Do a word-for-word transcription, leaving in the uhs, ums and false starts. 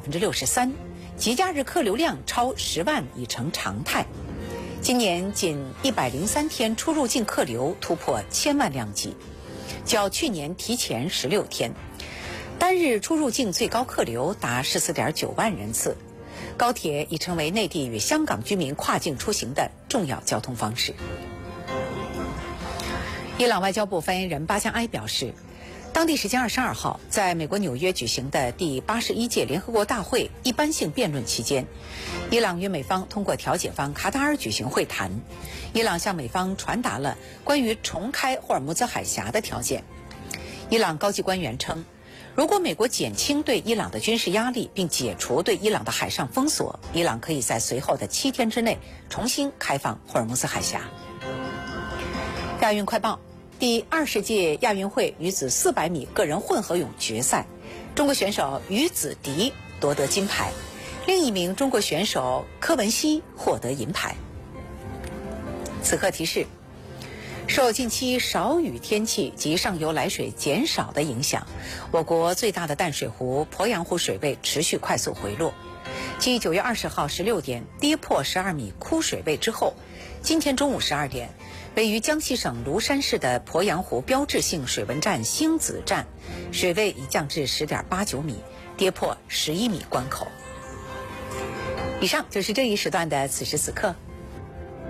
百分之六十三，节假日客流量超十万已成常态。今年仅一百零三天出入境客流突破千万辆级，较去年提前十六天。单日出入境最高客流达十四点九万人次。高铁已成为内地与香港居民跨境出行的重要交通方式。伊朗外交部发言人巴加埃表示，当地时间二十二号，在美国纽约举行的第八十一届联合国大会一般性辩论期间，伊朗与美方通过调解方卡塔尔举行会谈。伊朗向美方传达了关于重开霍尔木兹海峡的条件。伊朗高级官员称，如果美国减轻对伊朗的军事压力，并解除对伊朗的海上封锁，伊朗可以在随后的七天之内重新开放霍尔木兹海峡。亚运快报：第二十届亚运会女子四百米个人混合泳决赛，中国选手于子迪夺得金牌，另一名中国选手柯文熙获得银牌。此刻提示：受近期少雨天气及上游来水减少的影响，我国最大的淡水湖鄱阳湖水位持续快速回落。继九月二十号十六点跌破十二米枯水位之后，今天中午十二点，位于江西省庐山市的鄱阳湖标志性水文站星子站，水位已降至十点八九米，跌破十一米关口。以上就是这一时段的此时此刻。